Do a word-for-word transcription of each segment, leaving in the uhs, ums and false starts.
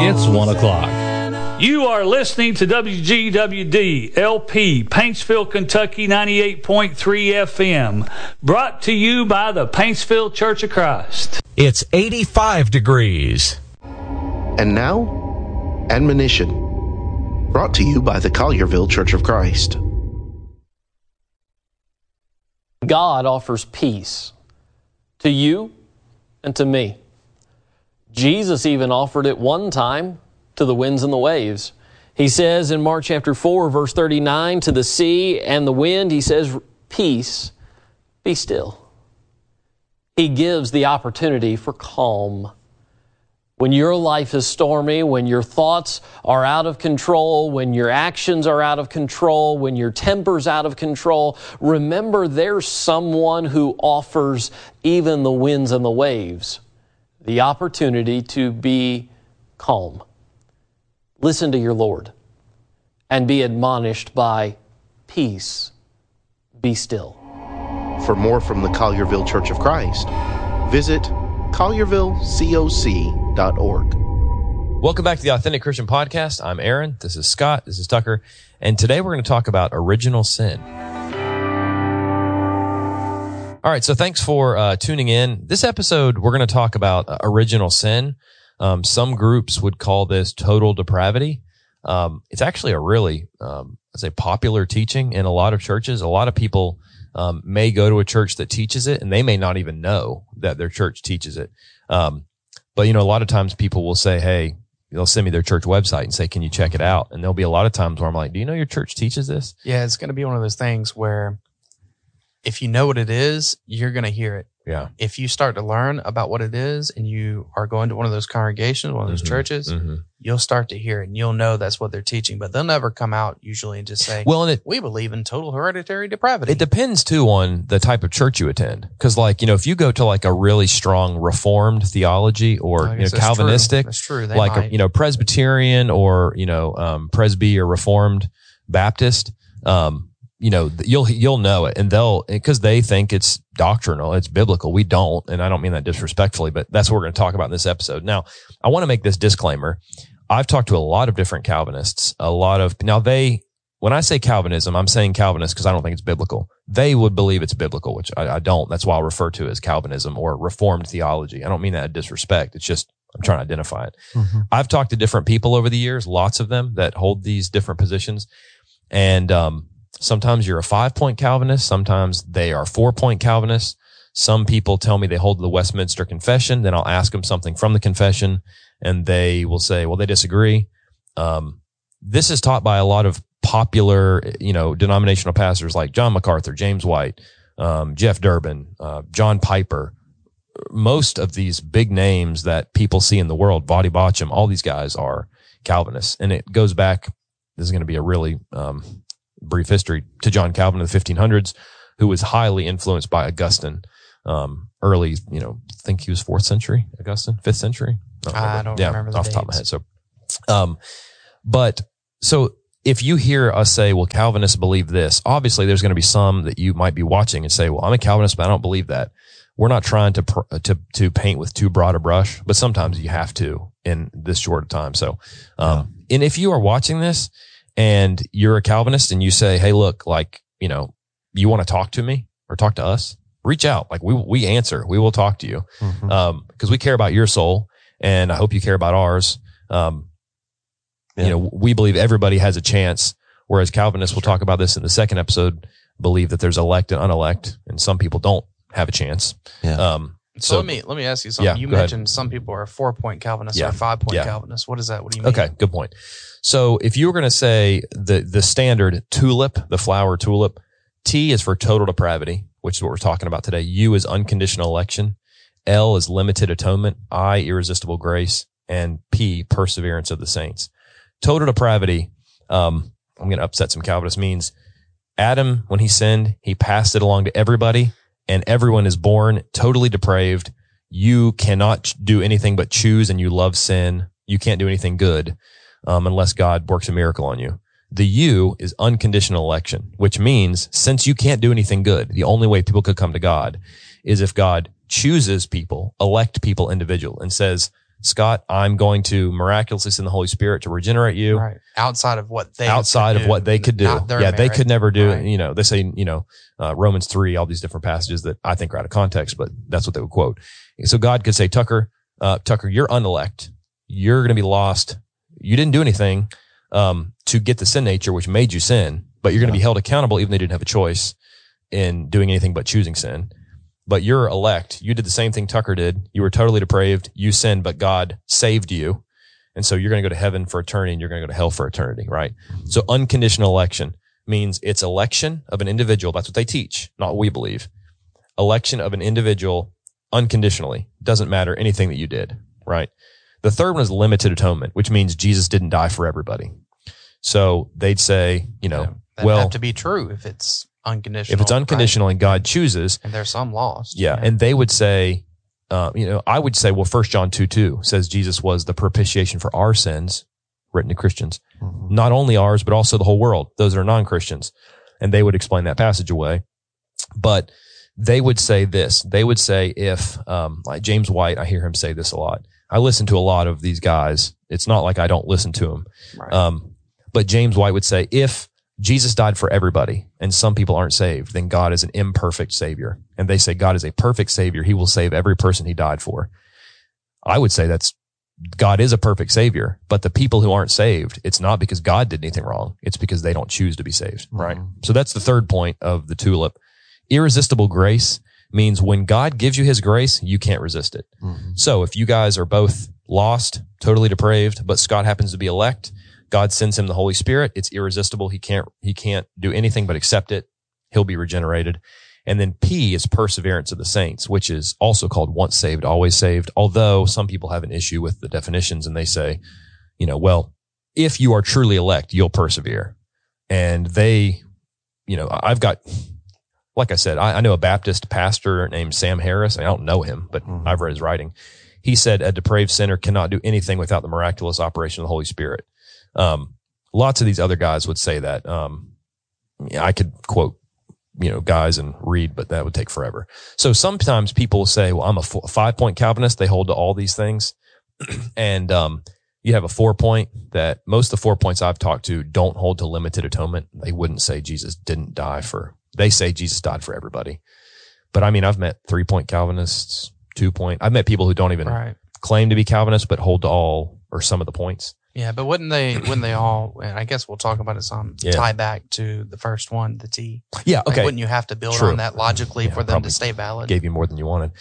It's one o'clock. You are listening to W G W D L P, Paintsville, Kentucky, ninety-eight point three F M, brought to you by the Paintsville Church of Christ. It's eighty-five degrees. And now, admonition, brought to you by the Collierville Church of Christ. God offers peace to you and to me. Jesus even offered it one time to the winds and the waves. He says in Mark chapter four, verse thirty-nine, to the sea and the wind, he says, peace, be still. He gives the opportunity for calm. When your life is stormy, when your thoughts are out of control, when your actions are out of control, when your temper's out of control, remember there's someone who offers even the winds and the waves the opportunity to be calm. Listen to your Lord and be admonished by peace. Be still. For more from the Collierville Church of Christ, visit collierville coc dot org. Welcome back to the Authentic Christian Podcast. I'm Aaron. This is Scott. This is Tucker. And today we're going to talk about original sin. All right, so thanks for uh, tuning in. This episode, we're going to talk about uh, original sin. Um, some groups would call this total depravity. Um, it's actually a really, um, I'd say, popular teaching in a lot of churches. A lot of people um, may go to a church that teaches it, and they may not even know that their church teaches it. Um, but, you know, a lot of times people will say, hey, they'll send me their church website and say, can you check it out? And there'll be a lot of times where I'm like, do you know your church teaches this? Yeah, it's going to be one of those things where if you know what it is, you're going to hear it. Yeah. If you start to learn about what it is and you are going to one of those congregations, one of those mm-hmm. churches, mm-hmm. you'll start to hear it and you'll know that's what they're teaching. But they'll never come out usually and just say, well, and it, we believe in total hereditary depravity. It depends, too, on the type of church you attend. Because, like, you know, if you go to, like, a really strong Reformed theology or, you know, that's Calvinistic, true. That's true. They like, might. A, you know, Presbyterian or, you know, um, Presby or Reformed Baptist, um, you know, you'll, you'll know it, and they'll, because they think it's doctrinal, it's biblical. We don't, and I don't mean that disrespectfully, but that's what we're going to talk about in this episode. Now, I want to make this disclaimer. I've talked to a lot of different Calvinists, a lot of, now they, when I say Calvinism, I'm saying Calvinist because I don't think it's biblical. They would believe it's biblical, which I, I don't. That's why I'll refer to it as Calvinism or Reformed theology. I don't mean that in disrespect. It's just, I'm trying to identify it. Mm-hmm. I've talked to different people over the years, lots of them that hold these different positions. And, um, sometimes you're a five-point Calvinist. Sometimes they are four-point Calvinists. Some people tell me they hold the Westminster Confession. Then I'll ask them something from the confession, and they will say, well, they disagree. Um, this is taught by a lot of popular, you know, denominational pastors like John MacArthur, James White, um, Jeff Durbin, uh, John Piper. Most of these big names that people see in the world, Vadi Bacham, all these guys are Calvinists. And it goes back, this is going to be a really um brief history, to John Calvin in the fifteen hundreds, who was highly influenced by Augustine. Um, early, you know, I think he was fourth century, Augustine, fifth century. I don't remember, I don't yeah, remember the off dates. the top of my head. So, um, but so if you hear us say, well, Calvinists believe this, obviously there's going to be some that you might be watching and say, well, I'm a Calvinist, but I don't believe that. We're not trying to, pr- to, to paint with too broad a brush, but sometimes you have to in this short of time. So, um, yeah. And if you are watching this, and you're a Calvinist and you say, hey, look, like, you know, you want to talk to me or talk to us, reach out. Like we, we answer, we will talk to you. Mm-hmm. Um, cause we care about your soul and I hope you care about ours. Um, yeah. you know, we believe everybody has a chance, whereas Calvinists, we'll talk about this in the second episode, believe that there's elect and unelect, and some people don't have a chance. Yeah. Um, So, so let me let me ask you something. Yeah, you go mentioned ahead. some people are four point Calvinists Yeah. or five point Yeah. Calvinists. What is that? What do you mean? Okay, good point. So if you were going to say the the standard tulip, the flower tulip, T is for total depravity, which is what we're talking about today. U is unconditional election. L is limited atonement. I, irresistible grace. And P, perseverance of the saints. Total depravity, um, I'm going to upset some Calvinists, means Adam, when he sinned, he passed it along to everybody, and everyone is born totally depraved. You cannot do anything but choose, and you love sin. You can't do anything good um, unless God works a miracle on you. The U is unconditional election, which means since you can't do anything good, the only way people could come to God is if God chooses people, elect people individual, and says, Scott, I'm going to miraculously send the Holy Spirit to regenerate you. Right. Outside of what they outside could of do, what they could do. Yeah, merit. they could never do right. it. You know, they say, you know, uh, Romans three, all these different passages that I think are out of context, but that's what they would quote. So God could say, Tucker, uh, Tucker, you're unelect. You're going to be lost. You didn't do anything, um, to get the sin nature, which made you sin, but you're going to yeah. be held accountable even though you didn't have a choice in doing anything but choosing sin. But you're elect. You did the same thing Tucker did. You were totally depraved. You sinned, but God saved you. And so you're going to go to heaven for eternity and you're going to go to hell for eternity, right? So unconditional election means it's election of an individual. That's what they teach, not what we believe. Election of an individual unconditionally. Doesn't matter anything that you did, right? The third one is limited atonement, which means Jesus didn't die for everybody. So they'd say, you know, yeah, that'd well, have to be true if it's unconditional. If it's unconditional right? and God chooses. And there's some lost. Yeah. yeah. And they would say, uh, you know, I would say, well, First John two two says Jesus was the propitiation for our sins, written to Christians, mm-hmm. not only ours, but also the whole world. Those are non-Christians. And they would explain that passage away. But they would say this. They would say if, um, like James White, I hear him say this a lot. I listen to a lot of these guys. It's not like I don't listen to them. Right. Um, but James White would say, if Jesus died for everybody and some people aren't saved, then God is an imperfect savior. And they say God is a perfect savior. He will save every person he died for. I would say that's, God is a perfect savior, but the people who aren't saved, it's not because God did anything wrong. It's because they don't choose to be saved. Right. Mm-hmm. So that's the third point of the tulip. Irresistible grace means when God gives you his grace, you can't resist it. Mm-hmm. So if you guys are both lost, totally depraved, but Scott happens to be elect, God sends him the Holy Spirit. It's irresistible. He can't, he can't do anything but accept it. He'll be regenerated. And then P is perseverance of the saints, which is also called once saved, always saved. Although some people have an issue with the definitions and they say, you know, well, if you are truly elect, you'll persevere. And they, you know, I've got, like I said, I, I know a Baptist pastor named Sam Harris. I don't know him, but mm-hmm. I've read his writing. He said a depraved sinner cannot do anything without the miraculous operation of the Holy Spirit. Um, lots of these other guys would say that. Um, yeah, I could quote, you know, guys and read, but that would take forever. So sometimes people say, well, I'm a f- five point Calvinist. They hold to all these things. and, um, you have a four point that most of the four points I've talked to don't hold to limited atonement. They wouldn't say Jesus didn't die for, they say Jesus died for everybody. But I mean, I've met three point Calvinists, two point. I've met people who don't even right. claim to be Calvinists, but hold to all or some of the points. Yeah, but wouldn't they, wouldn't they all, and I guess we'll talk about it some, yeah. tie back to the first one, the T. Yeah, okay. Like, wouldn't you have to build True. on that logically yeah, for them to stay valid? Gave you more than you wanted.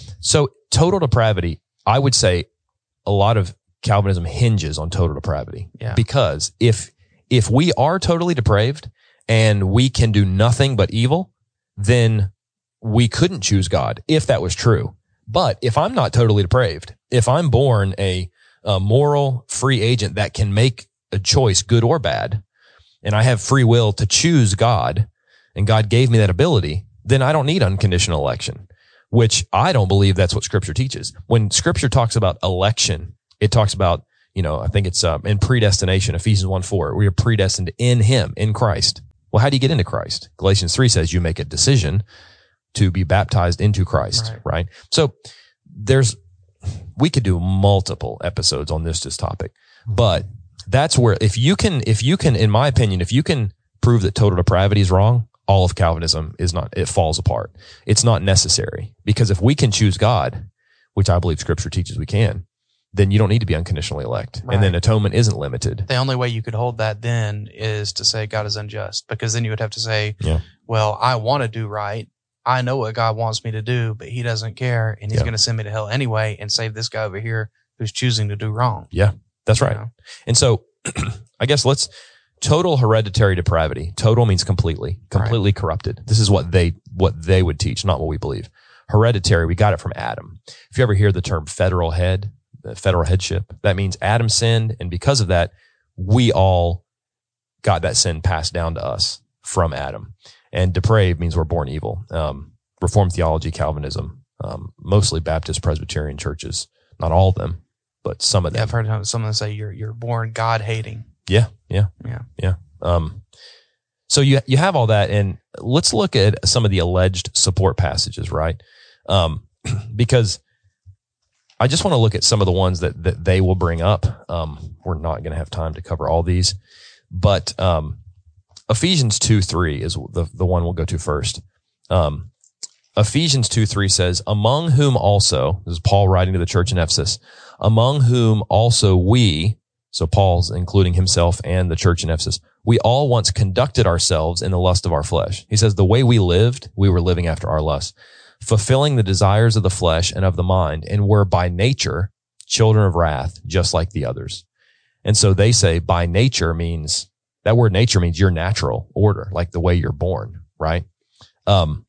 So total depravity, I would say a lot of Calvinism hinges on total depravity. Yeah. Because if, if we are totally depraved and we can do nothing but evil, then we couldn't choose God if that was true. But if I'm not totally depraved, if I'm born a a moral free agent that can make a choice, good or bad, and I have free will to choose God, and God gave me that ability, then I don't need unconditional election, which I don't believe that's what Scripture teaches. When Scripture talks about election, it talks about, you know, I think it's um, in predestination, Ephesians one four, we are predestined in Him, in Christ. Well, how do you get into Christ? Galatians three says you make a decision to be baptized into Christ, right? right? So there's, we could do multiple episodes on this, this topic, but that's where, if you can, if you can, in my opinion, if you can prove that total depravity is wrong, all of Calvinism is not, it falls apart. It's not necessary, because if we can choose God, which I believe Scripture teaches we can, then you don't need to be unconditionally elect. Right. And then atonement isn't limited. The only way you could hold that then is to say God is unjust, because then you would have to say, yeah. well, I want to do right. I know what God wants me to do, but he doesn't care, and he's yeah. going to send me to hell anyway and save this guy over here who's choosing to do wrong. Yeah, that's right. You know? And so I guess let's, total hereditary depravity. Total means completely, completely right. corrupted. This is what they, what they would teach, not what we believe. Hereditary, we got it from Adam. If you ever hear the term federal head, the federal headship, that means Adam sinned, and because of that, we all got that sin passed down to us from Adam. And depraved means we're born evil. Um, Reformed theology, Calvinism, um, mostly Baptist, Presbyterian churches, not all of them, but some of them. Yeah, I've heard someone say you're you're born God hating. Yeah, yeah, yeah, yeah. Um, so you you have all that, and let's look at some of the alleged support passages, right? Um, because I just want to look at some of the ones that, that they will bring up. Um, we're not going to have time to cover all these, but um, Ephesians two three is the, the one we'll go to first. Um, Ephesians two three says, among whom also, this is Paul writing to the church in Ephesus, among whom also we, so Paul's including himself and the church in Ephesus, we all once conducted ourselves in the lust of our flesh. He says the way we lived, we were living after our lust, fulfilling the desires of the flesh and of the mind, and were by nature children of wrath, just like the others. And so they say by nature means, that word nature means your natural order, like the way you're born, right? Um,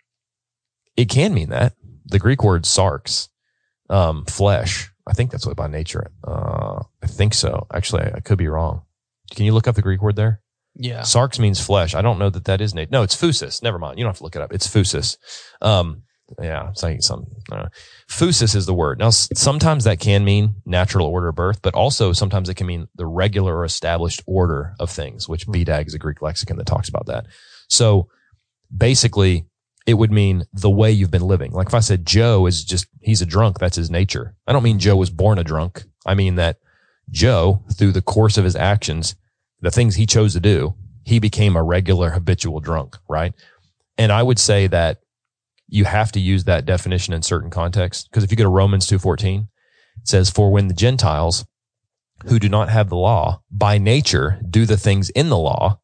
it can mean that. The Greek word sarx, um, flesh. I think that's what by nature. Uh, I think so. Actually, I, I could be wrong. Can you look up the Greek word there? Yeah. Sarx means flesh. I don't know that that is nature. No, it's phusis. Never mind. You don't have to look it up. It's phusis. Um, yeah, it's like some, I don't know. Phusis is the word. Now, sometimes that can mean natural order of birth, but also sometimes it can mean the regular or established order of things, which B D A G is a Greek lexicon that talks about that. So basically, it would mean the way you've been living. Like if I said Joe is just, he's a drunk, that's his nature. I don't mean Joe was born a drunk. I mean that Joe, through the course of his actions, the things he chose to do, he became a regular habitual drunk, right? And I would say that you have to use that definition in certain contexts. Because if you go to Romans two fourteen, it says, for when the Gentiles who do not have the law by nature do the things in the law,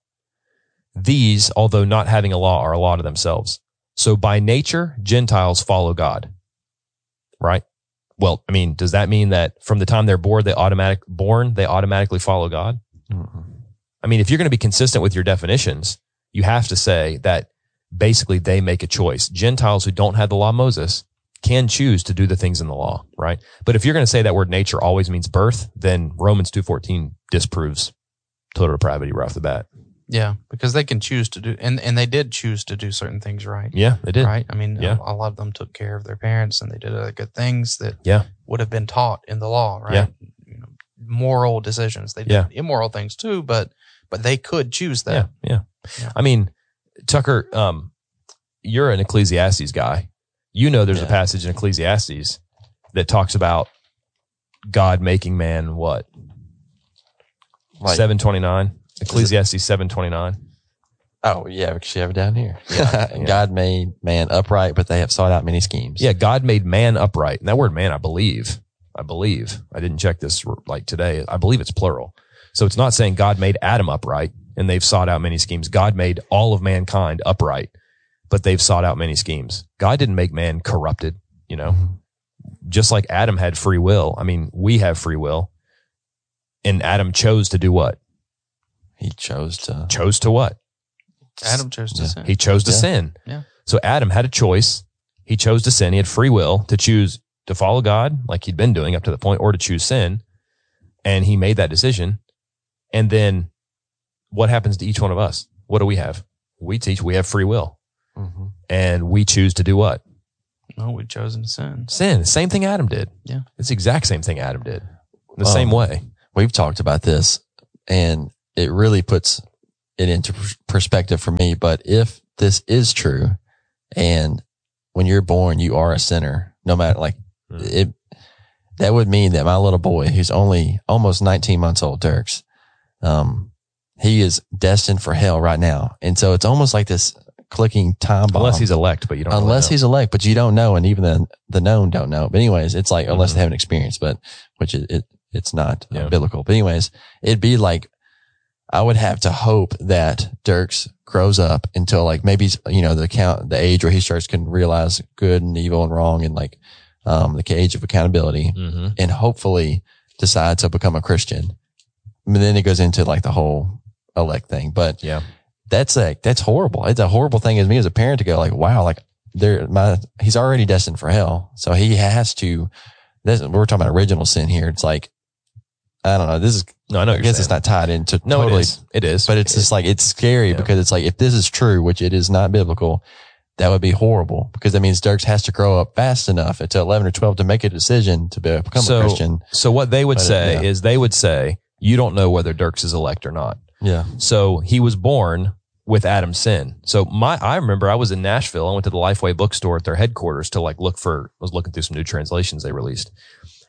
these, although not having a law, are a law to themselves. So by nature, Gentiles follow God, right? Well, I mean, does that mean that from the time they're born, they automatic born, they automatically follow God? Mm-hmm. I mean, if you're going to be consistent with your definitions, you have to say that basically they make a choice. Gentiles who don't have the law of Moses can choose to do the things in the law, right? But if you're going to say that word nature always means birth, then Romans two fourteen disproves total depravity right off the bat. Yeah, because they can choose to do, and, and they did choose to do certain things right. Yeah, they did. Right? I mean, yeah. a, a lot of them took care of their parents, and they did other good things that yeah. would have been taught in the law, right? Yeah. You know, moral decisions. They did yeah. immoral things too, but but they could choose that. Yeah, yeah. yeah. I mean, Tucker, um, you're an Ecclesiastes guy. You know there's yeah. a passage in Ecclesiastes that talks about God making man what? Like, seven twenty-nine? Ecclesiastes seven twenty-nine. Oh, yeah, because you have it down here. Yeah, yeah. God made man upright, but they have sought out many schemes. Yeah, God made man upright. And that word man, I believe, I believe, I didn't check this like today. I believe it's plural. So it's not saying God made Adam upright and they've sought out many schemes. God made all of mankind upright, but they've sought out many schemes. God didn't make man corrupted, you know, mm-hmm. just like Adam had free will. I mean, we have free will, and Adam chose to do what? He chose to. Chose to what? Adam chose to yeah. sin. He chose to yeah. sin. Yeah. So Adam had a choice. He chose to sin. He had free will to choose to follow God like he'd been doing up to the point, or to choose sin. And he made that decision. And then what happens to each one of us? What do we have? We teach we have free will. Mm-hmm. And we choose to do what? No, we've chosen to sin. Sin. Same thing Adam did. Yeah. It's the exact same thing Adam did. The um, same way. We've talked about this, and it really puts it into perspective for me. But if this is true, and when you're born, you are a sinner, no matter like mm. it, that would mean that my little boy, who's only almost nineteen months old, Dirks, um, he is destined for hell right now. And so it's almost like this clicking time bomb. Unless he's elect, but you don't know. Unless he's elect, but you don't know. And even the, the known don't know. But anyways, it's like, mm-hmm. unless they have an experience, but which it, it it's not yeah. uh, biblical. But anyways, it'd be like, I would have to hope that Dirks grows up until like maybe, you know, the count, the age where he starts can realize good and evil and wrong, and like, um, the age of accountability, mm-hmm. and hopefully decide to become a Christian. And then it goes into like the whole elect thing. But yeah, that's like, that's horrible. It's a horrible thing as me as a parent to go like, wow, like there, my, he's already destined for hell. So he has to, this, we're talking about original sin here. It's like, I don't know. This is, no, I know. I guess it's not tied into, no, totally, it is. It is. But it's it just is. like, it's scary yeah. because it's like, if this is true, which it is not biblical, that would be horrible, because that means Dirks has to grow up fast enough until eleven or twelve to make a decision to be, become so, a Christian. So what they would but say it, yeah. is they would say, you don't know whether Dirks is elect or not. Yeah. So he was born with Adam's sin. So my, I remember I was in Nashville. I went to the Lifeway bookstore at their headquarters to like look for, I was looking through some new translations they released.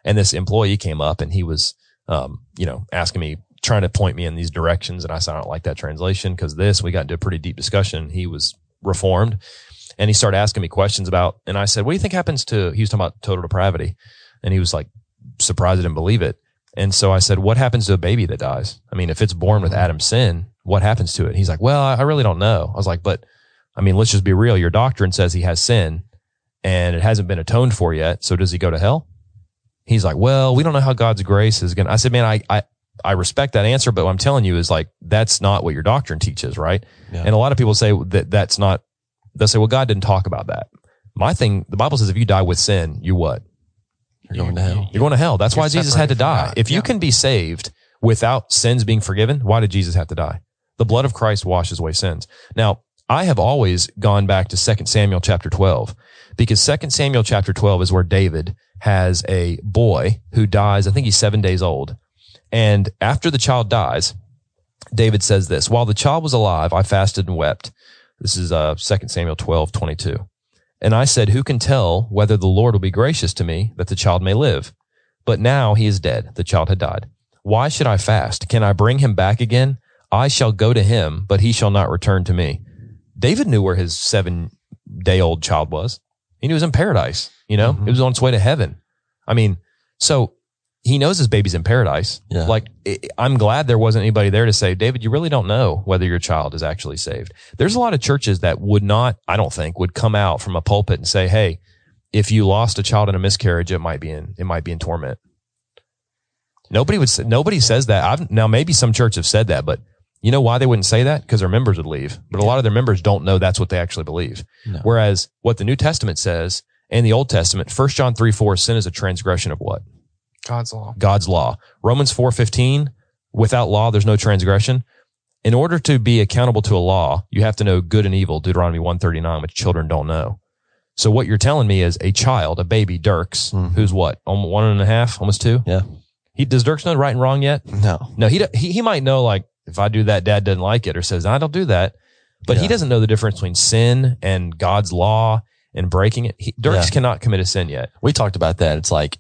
And this employee came up and he was, um, you know, asking me, trying to point me in these directions. And I said, I don't like that translation because this, we got into a pretty deep discussion. He was Reformed and he started asking me questions about, and I said, what do you think happens to, he was talking about total depravity. And he was like surprised I didn't believe it. And so I said, what happens to a baby that dies? I mean, if it's born with Adam's sin, what happens to it? He's like, well, I really don't know. I was like, but I mean, let's just be real. Your doctrine says he has sin and it hasn't been atoned for yet. So does he go to hell? He's like, well, we don't know how God's grace is going to, I said, man, I, I, I respect that answer, but what I'm telling you is like, that's not what your doctrine teaches, right? Yeah. And a lot of people say that that's not, they'll say, well, God didn't talk about that. My thing, the Bible says if you die with sin, you what? You're going to hell. You're going to hell. That's You're why Jesus had to die. If you yeah. can be saved without sins being forgiven, why did Jesus have to die? The blood of Christ washes away sins. Now, I have always gone back to Second Samuel chapter twelve because Second Samuel chapter twelve is where David has a boy who dies. I think he's seven days old. And after the child dies, David says this, while the child was alive, I fasted and wept. This is uh, Second Samuel twelve twenty-two. And I said, who can tell whether the Lord will be gracious to me that the child may live? But now he is dead. The child had died. Why should I fast? Can I bring him back again? I shall go to him, but he shall not return to me. David knew where his seven-day-old child was. He knew he was in paradise. You know, mm-hmm. He was on its way to heaven. I mean, so he knows his baby's in paradise. Yeah. Like, I'm glad there wasn't anybody there to say, David, you really don't know whether your child is actually saved. There's a lot of churches that would not, I don't think, would come out from a pulpit and say, hey, if you lost a child in a miscarriage, it might be in, it might be in torment. Nobody would say, nobody says that. I've, now, maybe some churches have said that, but you know why they wouldn't say that? Because their members would leave. But a lot of their members don't know that's what they actually believe. No. Whereas what the New Testament says and the Old Testament, First John three four, sin is a transgression of what? God's law. God's law. Romans four fifteen, without law, there's no transgression. In order to be accountable to a law, you have to know good and evil, Deuteronomy one thirty-nine, which children don't know. So what you're telling me is a child, a baby, Dirks, mm-hmm. who's what, almost one and a half, almost two? Yeah. He, does Dirks know right and wrong yet? No. No, he, he, he might know, like, if I do that, dad doesn't like it, or says, I don't do that. But yeah. he doesn't know the difference between sin and God's law and breaking it. He, Dirks yeah. cannot commit a sin yet. We talked about that. It's like,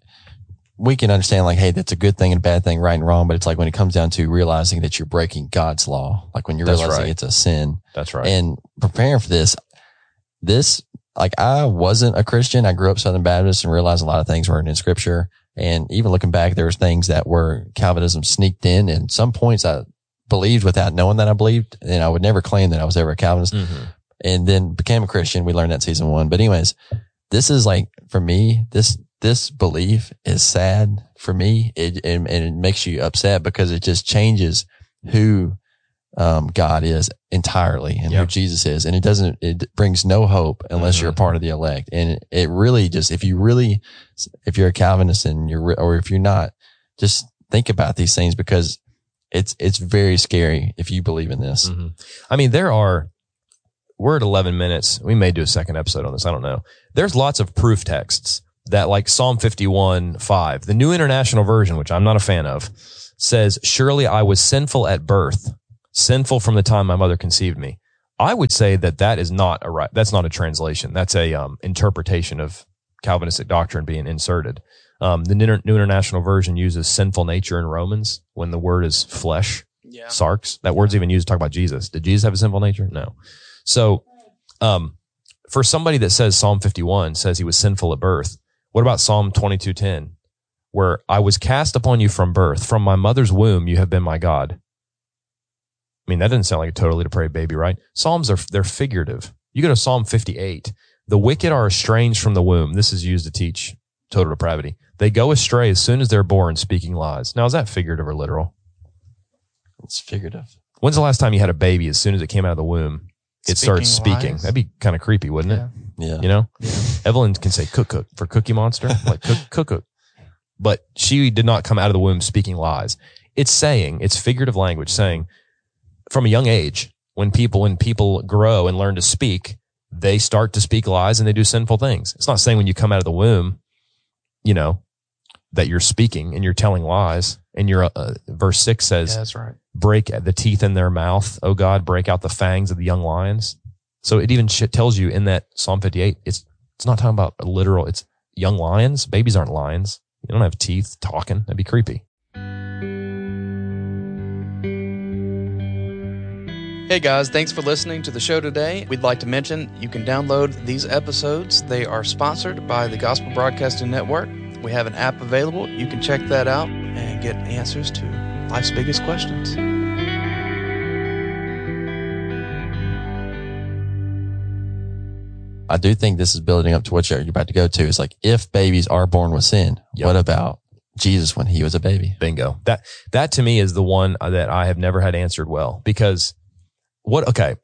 we can understand like, hey, that's a good thing and a bad thing, right and wrong. But it's like when it comes down to realizing that you're breaking God's law, like when you're that's realizing right. it's a sin. That's right. And preparing for this, this, like I wasn't a Christian. I grew up Southern Baptist and realized a lot of things weren't in scripture. And even looking back, there was things that were Calvinism sneaked in. And some points I believed without knowing that I believed. And I would never claim that I was ever a Calvinist. Mm-hmm. And then became a Christian. We learned that season one. But anyways, this is like, for me, this, This belief is sad for me. It, it, and it makes you upset because it just changes who, um, God is entirely and yep. who Jesus is. And it doesn't, it brings no hope unless mm-hmm. you're a part of the elect. And it, it really just, if you really, if you're a Calvinist and you're, or if you're not, just think about these things because it's, it's very scary if you believe in this. Mm-hmm. I mean, there are, we're at eleven minutes. We may do a second episode on this. I don't know. There's lots of proof texts that, like Psalm fifty-one five, the New International Version, which I'm not a fan of, says, surely I was sinful at birth, sinful from the time my mother conceived me. I would say that that is not a right, that's not a translation. That's a um, interpretation of Calvinistic doctrine being inserted. Um, the New International Version uses sinful nature in Romans when the word is flesh, yeah. sarx. That word's even used to talk about Jesus. Did Jesus have a sinful nature? No. So um, for somebody that says Psalm fifty-one says he was sinful at birth, what about Psalm twenty-two ten, where I was cast upon you from birth, from my mother's womb, you have been my God. I mean, that doesn't sound like a totally depraved baby, right? Psalms are, they're figurative. You go to Psalm fifty-eight, the wicked are estranged from the womb. This is used to teach total depravity. They go astray as soon as they're born, speaking lies. Now, is that figurative or literal? It's figurative. When's the last time you had a baby, as soon as it came out of the womb, it speaking starts speaking? Lies. That'd be kind of creepy, wouldn't it? Yeah. yeah. You know? Yeah. Evelyn can say cook cook for Cookie Monster, like cook cook cook. But she did not come out of the womb speaking lies. It's saying, it's figurative language saying, from a young age, when people, when people grow and learn to speak, they start to speak lies and they do sinful things. It's not saying when you come out of the womb, you know, that you're speaking and you're telling lies. And your uh, verse six says, yeah, that's right. Break the teeth in their mouth, O God, break out the fangs of the young lions. So it even tells you in that Psalm fifty-eight, it's it's not talking about a literal, it's young lions. Babies aren't lions. You don't have teeth talking. That'd be creepy. Hey guys, thanks for listening to the show today. We'd like to mention you can download these episodes. They are sponsored by the Gospel Broadcasting Network. We have an app available. You can check that out and get answers to life's biggest questions. I do think this is building up to what you're about to go to. It's like, if babies are born with sin, yep. What about Jesus when he was a baby? Bingo. That, that to me is the one that I have never had answered well, because what, okay.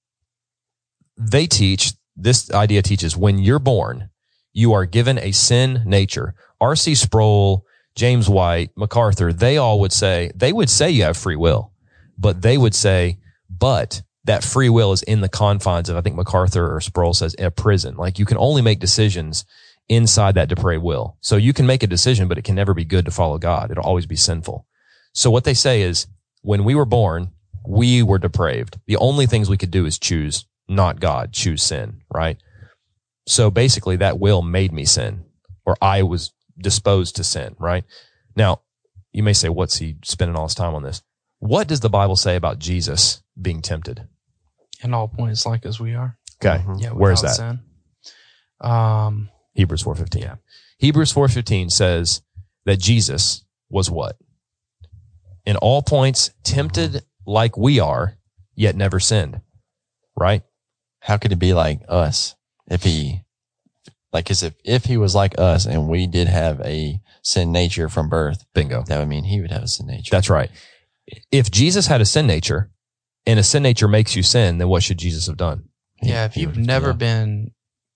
They teach, this idea teaches when you're born, you are given a sin nature. R C Sproul, James White, MacArthur, they all would say, they would say you have free will, but they would say, but that free will is in the confines of, I think MacArthur or Sproul says, a prison. Like, you can only make decisions inside that depraved will. So you can make a decision, but it can never be good to follow God. It'll always be sinful. So what they say is, when we were born, we were depraved. The only things we could do is choose not God, choose sin, right? So basically that will made me sin, or I was disposed to sin, right? Now, you may say, what's he spending all his time on this? What does the Bible say about Jesus being tempted? In all points, like as we are. Okay. Mm-hmm. Yeah. Where's that? Sin. Um, Hebrews four fifteen. Yeah. Hebrews four fifteen says that Jesus was what? In all points, tempted like we are, yet never sinned. Right? How could it be like us if he, like, cause if, if he was like us and we did have a sin nature from birth, bingo, that would mean he would have a sin nature. That's right. If Jesus had a sin nature, and a sin nature makes you sin, then what should Jesus have done? Yeah, if you've never yeah. been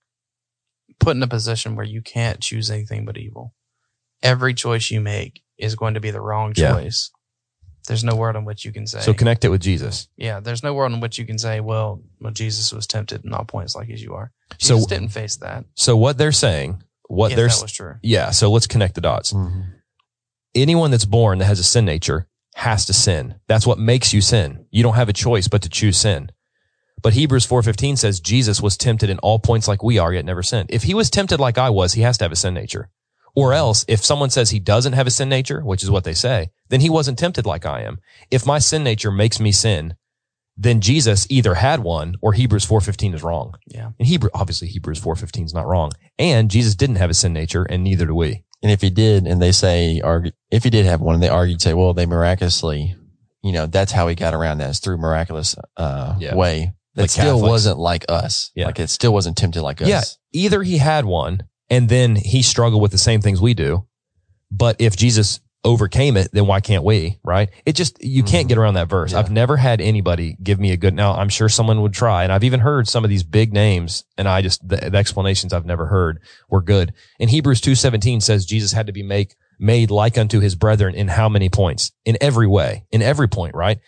put in a position where you can't choose anything but evil, every choice you make is going to be the wrong choice. Yeah. There's no word on which you can say. So connect it with Jesus. Yeah, there's no word on which you can say, well, well Jesus was tempted in all points like as you are. Jesus so, didn't face that. So what they're saying, what if they're that was true. Yeah, so let's connect the dots. Mm-hmm. Anyone that's born that has a sin nature has to sin. That's what makes you sin. You don't have a choice but to choose sin. But Hebrews four fifteen says Jesus was tempted in all points like we are, yet never sinned. If he was tempted like I was, he has to have a sin nature. Or else, if someone says he doesn't have a sin nature, which is what they say, then he wasn't tempted like I am. If my sin nature makes me sin, then Jesus either had one or Hebrews four fifteen is wrong. Yeah. And Hebrew, obviously Hebrews four fifteen is not wrong. And Jesus didn't have a sin nature, and neither do we. And if he did, and they say, argue, if he did have one, and they argued, say, well, they miraculously, you know, that's how he got around that, is through miraculous uh, yeah. way. That like still Catholics. Wasn't like us. Yeah. Like it still wasn't tempted like us. Yeah. Either he had one, and then he struggled with the same things we do. But if Jesus overcame it, then why can't we? Right? It just, you can't mm-hmm. get around that verse. Yeah. I've never had anybody give me a good, now I'm sure someone would try. And I've even heard some of these big names, and I just, the, the explanations I've never heard were good. And Hebrews two seventeen says Jesus had to be make, made like unto his brethren in how many points? In every way, in every point, right?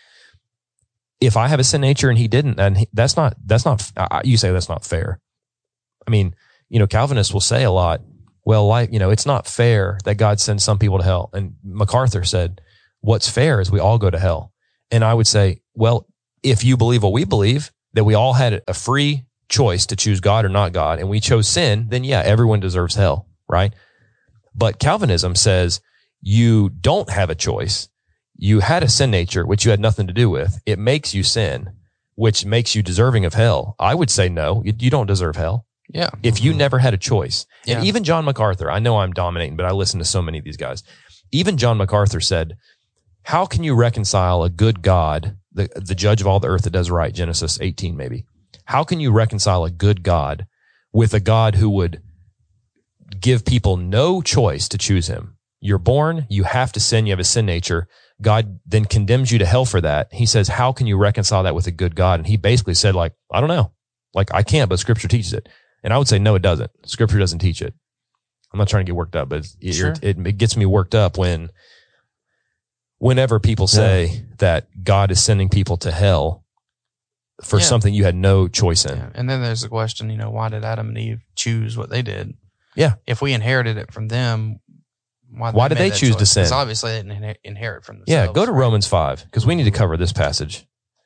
If I have a sin nature and he didn't, then he, that's not, that's not, uh, you say that's not fair. I mean, you know, Calvinists will say a lot, well, like, you know, it's not fair that God sends some people to hell. And MacArthur said, what's fair is we all go to hell. And I would say, well, if you believe what we believe, that we all had a free choice to choose God or not God, and we chose sin, then yeah, everyone deserves hell, right? But Calvinism says you don't have a choice. You had a sin nature, which you had nothing to do with. It makes you sin, which makes you deserving of hell. I would say no, you, you don't deserve hell. Yeah. If you never had a choice. Yeah. And even John MacArthur, I know I'm dominating, but I listen to so many of these guys. Even John MacArthur said, how can you reconcile a good God, the, the judge of all the earth that does right, Genesis eighteen maybe. How can you reconcile a good God with a God who would give people no choice to choose him? You're born, you have to sin, you have a sin nature. God then condemns you to hell for that. He says, how can you reconcile that with a good God? And he basically said, like, I don't know. Like, I can't, but scripture teaches it. And I would say, no, it doesn't. Scripture doesn't teach it. I'm not trying to get worked up, but it, sure. it, it gets me worked up when, whenever people say yeah. that God is sending people to hell for yeah. something you had no choice in. Yeah. And then there's the question, you know, why did Adam and Eve choose what they did? Yeah. If we inherited it from them, why, why did they choose choice? to sin? Because obviously they didn't inherit from themselves. Yeah, go to Romans five, because we need to cover this passage.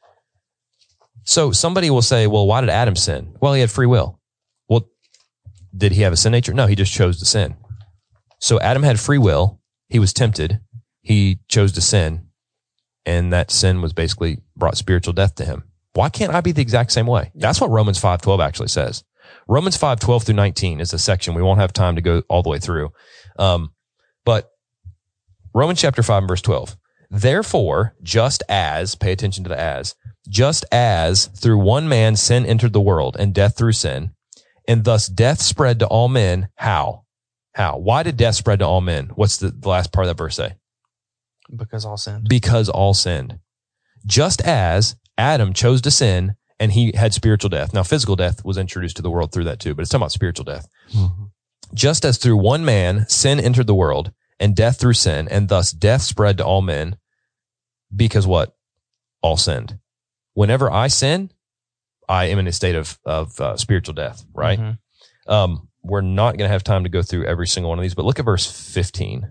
So somebody will say, well, why did Adam sin? Well, he had free will. Well, did he have a sin nature? No, he just chose to sin. So Adam had free will. He was tempted. He chose to sin. And that sin was basically brought spiritual death to him. Why can't I be the exact same way? That's what Romans five twelve actually says. Romans five twelve through nineteen is a section. We won't have time to go all the way through. Um, but Romans chapter five and verse twelve. Therefore, just as, pay attention to the as, just as through one man sin entered the world and death through sin, and thus death spread to all men. How? How? Why did death spread to all men? What's the, the last part of that verse say? Because all sinned. Because all sinned. Just as Adam chose to sin and he had spiritual death. Now, physical death was introduced to the world through that too, but it's talking about spiritual death. Mm-hmm. Just as through one man sin entered the world and death through sin, and thus death spread to all men because what? All sinned. Whenever I sin, I am in a state of, of uh, spiritual death, right? Mm-hmm. Um, we're not going to have time to go through every single one of these, but look at verse fifteen.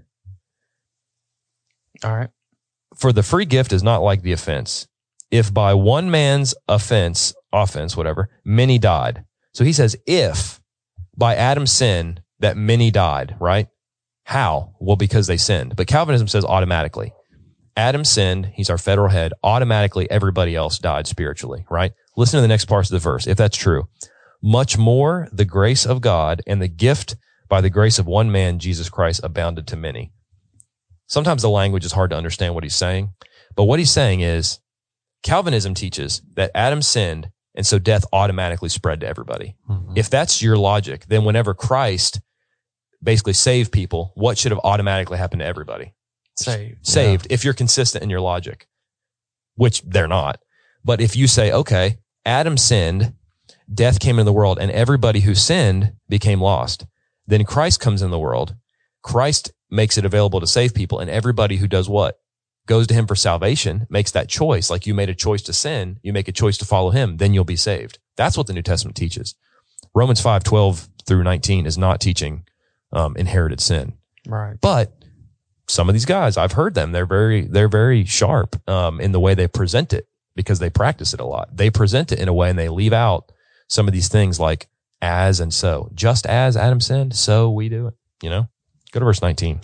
All right. For the free gift is not like the offense. If by one man's offense, offense, whatever, many died. So he says, if by Adam's sin that many died, right? How? Well, because they sinned. But Calvinism says automatically. Adam sinned. He's our federal head. Automatically, everybody else died spiritually, right? Listen to the next parts of the verse. If that's true, much more the grace of God and the gift by the grace of one man, Jesus Christ, abounded to many. Sometimes the language is hard to understand what he's saying, but what he's saying is Calvinism teaches that Adam sinned, and so death automatically spread to everybody. Mm-hmm. If that's your logic, then whenever Christ basically saved people, what should have automatically happened to everybody? Saved. Saved, yeah. If you're consistent in your logic, which they're not. But if you say, okay, Adam sinned, death came into the world, and everybody who sinned became lost, then Christ comes in the world. Christ makes it available to save people, and everybody who does what? Goes to him for salvation, makes that choice. Like you made a choice to sin, you make a choice to follow him, then you'll be saved. That's what the New Testament teaches. Romans five twelve through nineteen is not teaching um, inherited sin. Right. But some of these guys, I've heard them, they're very, they're very sharp um, in the way they present it because they practice it a lot. They present it in a way and they leave out some of these things like as and so. Just as Adam sinned, so we do it, you know? Go to verse nineteen.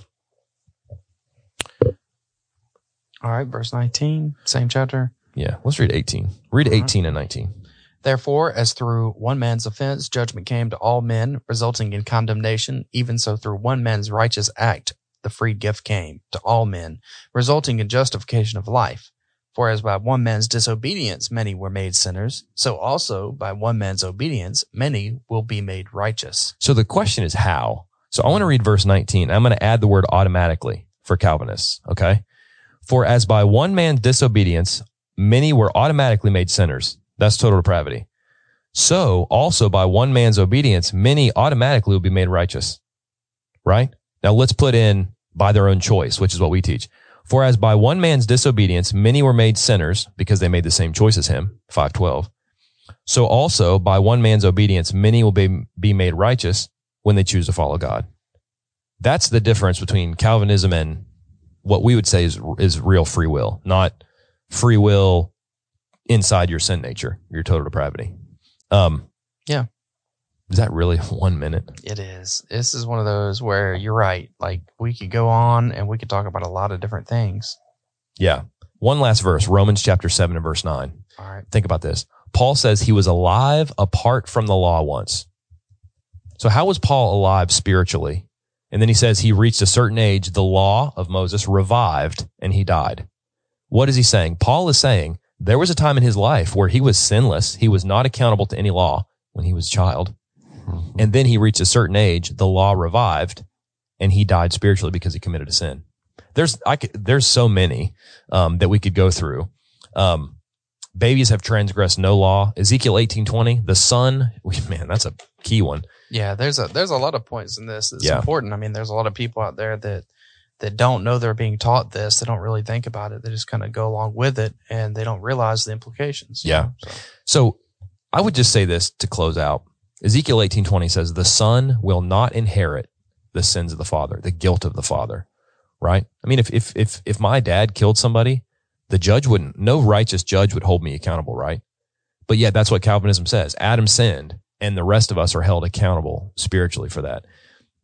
All right, verse nineteen, same chapter. Yeah, let's read eighteen. Read all eighteen right. And nineteen. Therefore, as through one man's offense, judgment came to all men, resulting in condemnation, even so through one man's righteous act, the free gift came to all men, resulting in justification of life. For as by one man's disobedience many were made sinners, so also by one man's obedience many will be made righteous. So the question is how? So I want to read verse nineteen. I'm going to add the word automatically for Calvinists, okay? For as by one man's disobedience, many were automatically made sinners. That's total depravity. So also by one man's obedience, many automatically will be made righteous, right? Now let's put in by their own choice, which is what we teach. For as by one man's disobedience, many were made sinners because they made the same choice as him, five twelve. So also by one man's obedience, many will be, be made righteous when they choose to follow God. That's the difference between Calvinism and what we would say is, is real free will, not free will inside your sin nature, your total depravity. Um, yeah. Is that really one minute? It is. This is one of those where you're right. Like we could go on and we could talk about a lot of different things. Yeah. One last verse, Romans chapter seven and verse nine. All right. Think about this. Paul says he was alive apart from the law once. So how was Paul alive spiritually? And then he says he reached a certain age, the law of Moses revived, and he died. What is he saying? Paul is saying there was a time in his life where he was sinless. He was not accountable to any law when he was a child. And then he reached a certain age, the law revived, and he died spiritually because he committed a sin. There's I could, there's so many um, that we could go through. Um, babies have transgressed no law. Ezekiel eighteen twenty, the son, man, that's a key one. Yeah, there's a there's a lot of points in this that's yeah. important. I mean, there's a lot of people out there that that don't know they're being taught this. They don't really think about it. They just kind of go along with it, and they don't realize the implications. Yeah. Know, so. so I would just say this to close out. Ezekiel eighteen twenty says, the son will not inherit the sins of the father, the guilt of the father, right? I mean, if if if if my dad killed somebody, the judge wouldn't, no righteous judge would hold me accountable, right? But yet that's what Calvinism says. Adam sinned, and the rest of us are held accountable spiritually for that.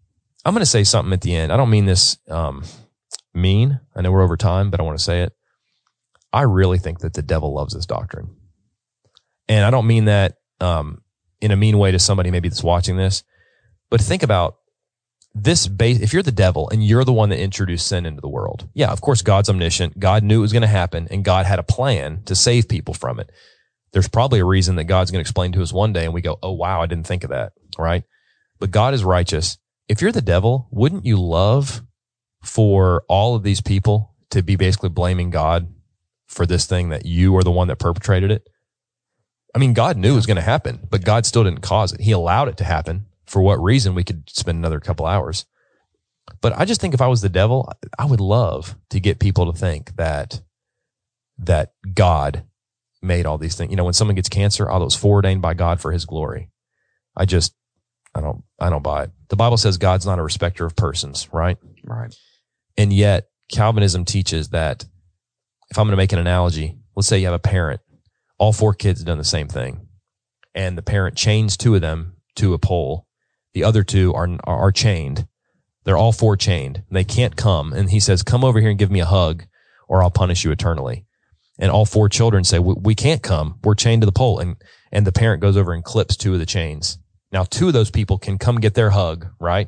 I'm going to say something at the end. I don't mean this um, mean. I know we're over time, but I want to say it. I really think that the devil loves this doctrine. And I don't mean that um, in a mean way to somebody maybe that's watching this, but think about this base. If you're the devil and you're the one that introduced sin into the world, yeah, of course, God's omniscient. God knew it was going to happen, and God had a plan to save people from it. There's probably a reason that God's going to explain to us one day, and we go, oh, wow, I didn't think of that, right? But God is righteous. If you're the devil, wouldn't you love for all of these people to be basically blaming God for this thing that you are the one that perpetrated it? I mean, God knew it was going to happen, but God still didn't cause it. He allowed it to happen. For what reason? We could spend another couple hours. But I just think if I was the devil, I would love to get people to think that that God made all these things. You know, when someone gets cancer, oh, that was foreordained by God for his glory. I just, I don't, I don't buy it. The Bible says God's not a respecter of persons, right? Right. And yet Calvinism teaches that if I'm going to make an analogy, let's say you have a parent, all four kids have done the same thing, and the parent chains two of them to a pole. The other two are, are chained. They're all four chained. They can't come. And he says, come over here and give me a hug, or I'll punish you eternally. And all four children say, we, we can't come. We're chained to the pole. And, and the parent goes over and clips two of the chains. Now, two of those people can come get their hug, right?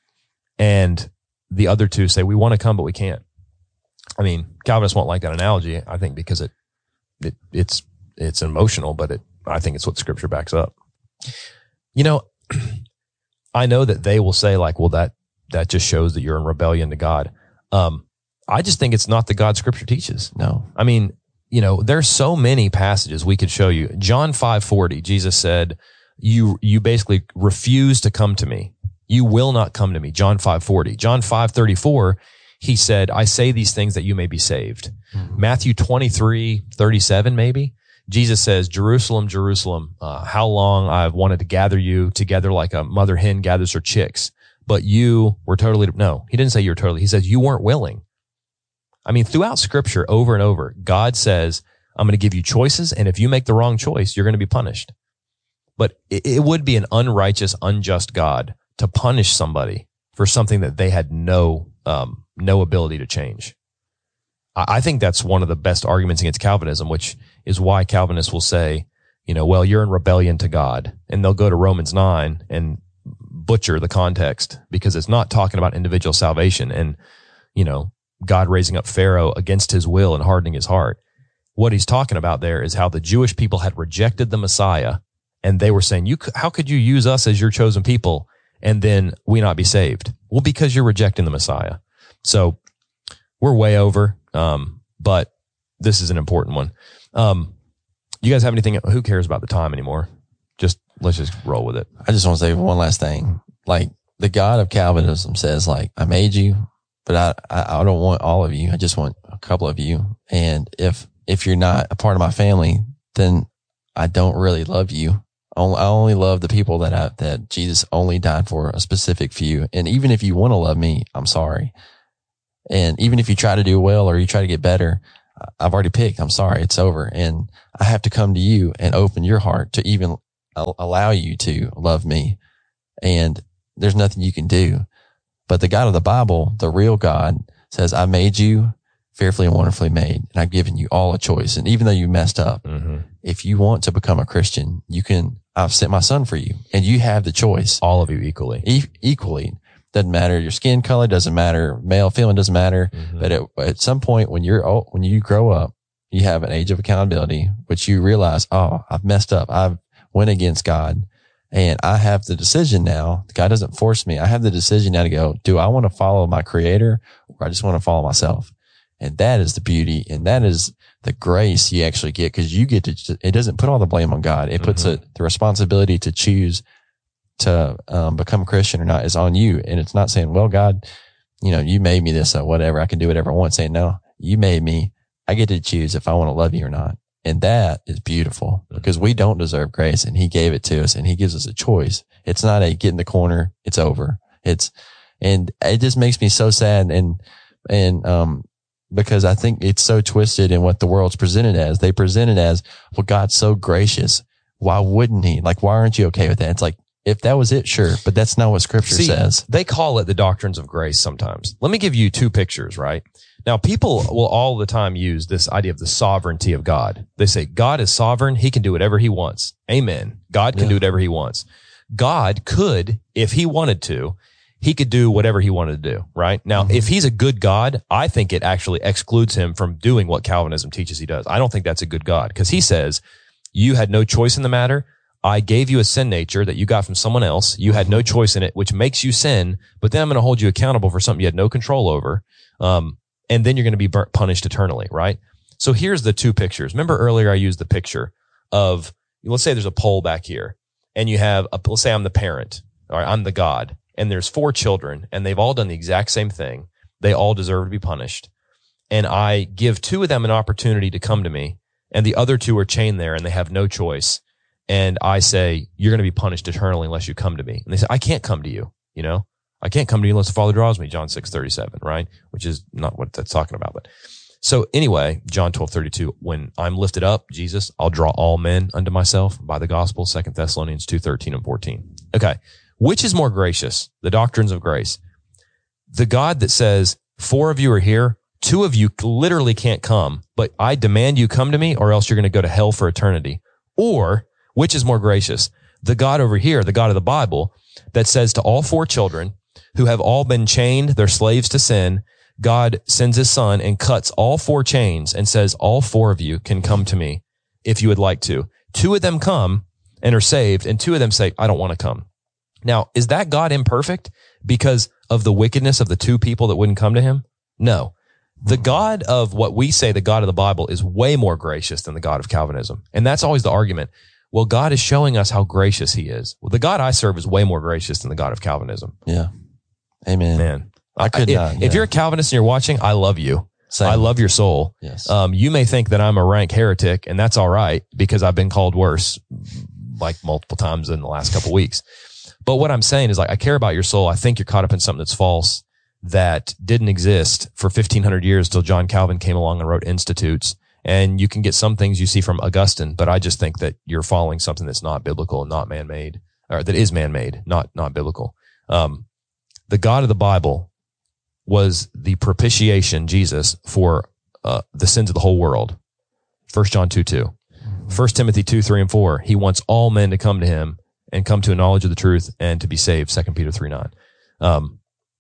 And the other two say, we want to come, but we can't. I mean, Calvinists won't like that analogy, I think, because it, it it's, it's emotional, but it, I think it's what Scripture backs up. You know, I know that they will say, like, well, that, that just shows that you're in rebellion to God. Um, I just think it's not the God Scripture teaches. No. I mean, you know, there's so many passages we could show you. John five forty, Jesus said, you, you basically refuse to come to me. You will not come to me. John five forty. John five thirty-four, he said, I say these things that you may be saved. Mm-hmm. Matthew twenty-three thirty-seven, maybe. Jesus says, Jerusalem, Jerusalem, uh, how long I've wanted to gather you together like a mother hen gathers her chicks, but you were totally, no, he didn't say you were totally, he says you weren't willing. I mean, throughout Scripture, over and over, God says, I'm going to give you choices, and if you make the wrong choice, you're going to be punished. But it, it would be an unrighteous, unjust God to punish somebody for something that they had no, um, no ability to change. I, I think that's one of the best arguments against Calvinism, which is why Calvinists will say, you know, well, you're in rebellion to God. And they'll go to Romans nine and butcher the context because it's not talking about individual salvation and, you know, God raising up Pharaoh against his will and hardening his heart. What he's talking about there is how the Jewish people had rejected the Messiah, and they were saying, "You, how could you use us as your chosen people and then we not be saved?" Well, because you're rejecting the Messiah. So we're way over, um, but this is an important one. Um, you guys have anything? Who cares about the time anymore? Just let's just roll with it. I just want to say one last thing. Like, the God of Calvinism says, like, I made you, but I, I, I don't want all of you. I just want a couple of you. And if, if you're not a part of my family, then I don't really love you. I only love the people that I, that Jesus only died for, a specific few. And even if you want to love me, I'm sorry. And even if you try to do well or you try to get better, I've already picked. I'm sorry. It's over. And I have to come to you and open your heart to even allow you to love me. And there's nothing you can do. But the God of the Bible, the real God, says, I made you fearfully and wonderfully made, and I've given you all a choice. And even though you messed up, mm-hmm. if you want to become a Christian, you can, I've sent my son for you, and you have the choice. All of you equally. E- equally. Doesn't matter your skin color, doesn't matter male, female, doesn't matter. Mm-hmm. But at, at some point when you're old, when you grow up, you have an age of accountability, which you realize, oh, I've messed up. I've went against God, and I have the decision now. God doesn't force me. I have the decision now to go, do I want to follow my creator, or I just want to follow myself? And that is the beauty, and that is the grace you actually get, because you get to, it doesn't put all the blame on God. It puts mm-hmm. a, the responsibility to choose to um, become a Christian or not is on you. And it's not saying, well, God, you know, you made me this or whatever. I can do whatever I want. Saying, no, you made me. I get to choose if I want to love you or not. And that is beautiful, because we don't deserve grace, and he gave it to us, and he gives us a choice. It's not a get in the corner. It's over. It's, and it just makes me so sad. And, and, um, because I think it's so twisted in what the world's presented as. They present it as, well, God's so gracious. Why wouldn't he? Like, why aren't you okay with that? It's like, if that was it, sure. But that's not what Scripture See, says. They call it the doctrines of grace sometimes. Let me give you two pictures, right? Now, people will all the time use this idea of the sovereignty of God. They say, God is sovereign. He can do whatever he wants. Amen. God can yeah. do whatever he wants. God could, if he wanted to, he could do whatever he wanted to do, right? Now, mm-hmm. if he's a good God, I think it actually excludes him from doing what Calvinism teaches he does. I don't think that's a good God, because he says, you had no choice in the matter. I gave you a sin nature that you got from someone else. You had no choice in it, which makes you sin, but then I'm going to hold you accountable for something you had no control over. Um, and then you're going to be burnt, punished eternally, right? So here's the two pictures. Remember earlier I used the picture of, let's say there's a pole back here, and you have, a, let's say I'm the parent, or I'm the God, and there's four children, and they've all done the exact same thing. They all deserve to be punished. And I give two of them an opportunity to come to me, and the other two are chained there, and they have no choice. And I say, you're going to be punished eternally unless you come to me. And they say, I can't come to you. You know, I can't come to you unless the Father draws me. John six thirty-seven, right? Which is not what that's talking about. But so anyway, John twelve thirty-two, when I'm lifted up, Jesus, I'll draw all men unto myself by the gospel, Second Thessalonians two thirteen and fourteen. Okay. Which is more gracious? The doctrines of grace. The God that says, four of you are here, two of you literally can't come, but I demand you come to me or else you're going to go to hell for eternity. Or, which is more gracious? The God over here, the God of the Bible, that says to all four children who have all been chained, they're slaves to sin, God sends his son and cuts all four chains and says, all four of you can come to me if you would like to. Two of them come and are saved, and two of them say, I don't want to come. Now, is that God imperfect because of the wickedness of the two people that wouldn't come to him? No. The God of what we say, the God of the Bible, is way more gracious than the God of Calvinism. And that's always the argument. Well, God is showing us how gracious he is. Well, the God I serve is way more gracious than the God of Calvinism. Yeah. Amen. Man. I could if, not. Yeah. If you're a Calvinist and you're watching, I love you. Same. I love your soul. Yes. Um, you may think that I'm a rank heretic, and that's all right because I've been called worse like multiple times in the last couple weeks. But what I'm saying is, like, I care about your soul. I think you're caught up in something that's false, that didn't exist for fifteen hundred years till John Calvin came along and wrote Institutes. And you can get some things you see from Augustine, but I just think that you're following something that's not biblical and not man-made, or that is man-made, not, not biblical. Um, the God of the Bible was the propitiation, Jesus, for, uh, the sins of the whole world. First John two, two. First Timothy two, three, and four. He wants all men to come to him and come to a knowledge of the truth and to be saved. Second Peter three, nine. Um,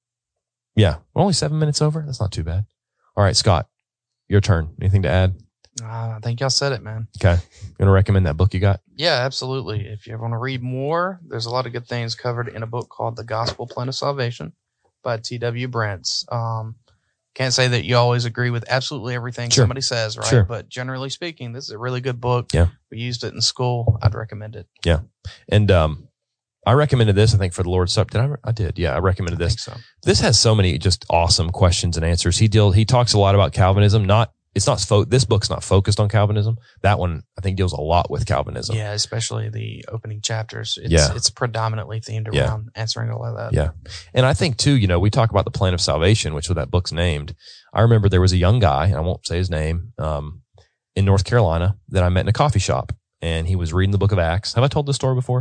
yeah, we're only seven minutes over. That's not too bad. All right, Scott, your turn. Anything to add? Uh, I think y'all said it, man. Okay. You want to recommend that book you got? Yeah, absolutely. If you want to read more, there's a lot of good things covered in a book called The Gospel Plan of Salvation by T W Brents. Um, can't say that you always agree with absolutely everything Sure. somebody says, right? Sure. But generally speaking, this is a really good book. Yeah. We used it in school. I'd recommend it. Yeah. And um, I recommended this, I think, for the Lord's Supper. Did I? I did. Yeah, I recommended I this. think so. This has so many just awesome questions and answers. He deal, he talks a lot about Calvinism. Not it's not fo- this book's not focused on Calvinism. That one I think deals a lot with Calvinism. Yeah, especially the opening chapters. It's, Yeah. it's predominantly themed around Yeah. answering all of that. Yeah. And I think too, you know, we talk about the plan of salvation, which was that book's named. I remember there was a young guy, I won't say his name, um, in North Carolina that I met in a coffee shop, and he was reading the book of Acts. Have I told this story before?